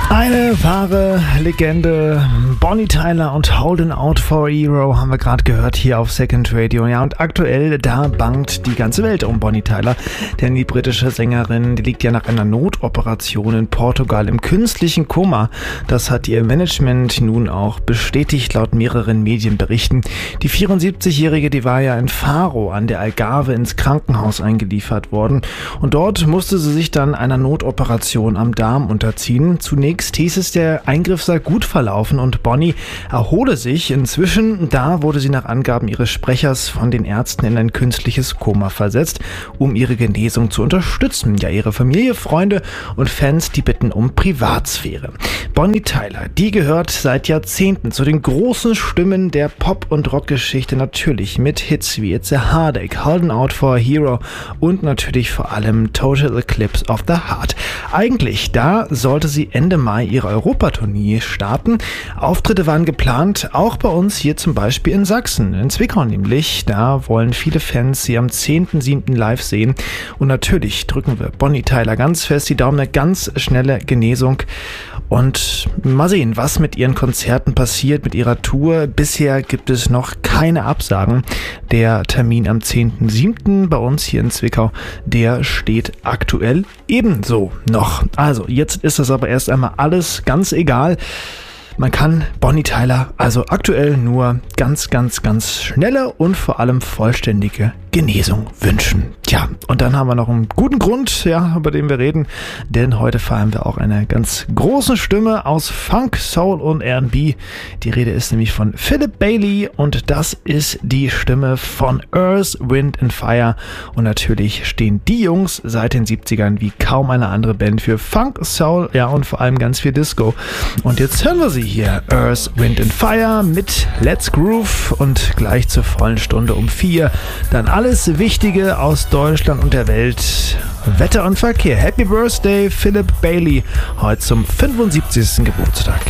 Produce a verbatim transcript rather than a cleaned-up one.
Eine wahre Legende. Bonnie Tyler und Holding Out for a Hero haben wir gerade gehört hier auf Second Radio. Ja, und aktuell, da bangt die ganze Welt um Bonnie Tyler, denn die britische Sängerin, die liegt ja nach einer Notoperation in Portugal im künstlichen Koma. Das hat ihr Management nun auch bestätigt, laut mehreren Medienberichten. Die vierundsiebzigjährige, die war ja in Faro an der Algarve ins Krankenhaus eingeliefert worden und dort musste sie sich dann einer Notoperation am Darm unterziehen. Zunächst hieß es, der Eingriff sei gut verlaufen und Bonnie erhole sich. Inzwischen, da wurde sie nach Angaben ihres Sprechers von den Ärzten in ein künstliches Koma versetzt, um ihre Genesung zu unterstützen. Ja, ihre Familie, Freunde und Fans, die bitten um Privatsphäre. Bonnie Tyler, die gehört seit Jahrzehnten zu den großen Stimmen der Pop- und Rockgeschichte, natürlich mit Hits wie It's a Heartache, Holding Out for a Hero und natürlich vor allem Total Eclipse of the Heart. Eigentlich, da sollte sie Ende Mai ihre Europatournee starten. Auftritte waren geplant, auch bei uns hier zum Beispiel in Sachsen, in Zwickau nämlich. Da wollen viele Fans sie am zehnten siebten live sehen. Und natürlich drücken wir Bonnie Tyler ganz fest die Daumen, eine ganz schnelle Genesung. Und mal sehen, was mit ihren Konzerten passiert, mit ihrer Tour. Bisher gibt es noch keine Absagen. Der Termin am zehnten siebten bei uns hier in Zwickau, der steht aktuell ebenso noch. Also, jetzt ist das aber erst einmal alles ganz egal. Man kann Bonnie Tyler also aktuell nur ganz, ganz, ganz schnelle und vor allem vollständige Genesung wünschen. Tja, und dann haben wir noch einen guten Grund, ja, über den wir reden, denn heute feiern wir auch eine ganz große Stimme aus Funk, Soul und R and B. Die Rede ist nämlich von Philip Bailey und das ist die Stimme von Earth, Wind and Fire. Und natürlich stehen die Jungs seit den siebzigern wie kaum eine andere Band für Funk, Soul, ja, und vor allem ganz viel Disco. Und jetzt hören wir sie hier, Earth, Wind and Fire mit Let's Groove und gleich zur vollen Stunde um vier dann alles Wichtige aus Deutschland und der Welt. Wetter und Verkehr. Happy Birthday, Philip Bailey, heute zum fünfundsiebzigsten Geburtstag.